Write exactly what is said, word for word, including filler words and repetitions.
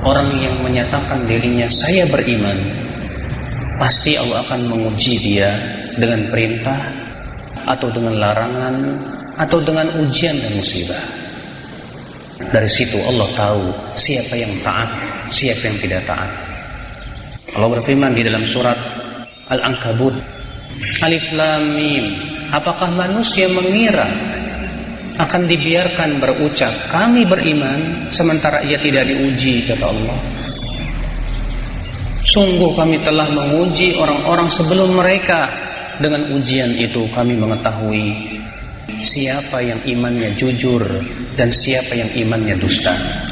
orang yang menyatakan dirinya saya beriman, pasti Allah akan menguji dia dengan perintah atau dengan larangan atau dengan ujian dan musibah. Dari situ Allah tahu siapa yang taat, siapa yang tidak taat. Allah berfirman di dalam surat Al-Ankabut, Alif Lam Mim, apakah manusia mengira akan dibiarkan berucap kami beriman sementara ia tidak diuji, kata Allah. Sungguh kami telah menguji orang-orang sebelum mereka. Dengan ujian itu kami mengetahui siapa yang imannya jujur dan siapa yang imannya dusta.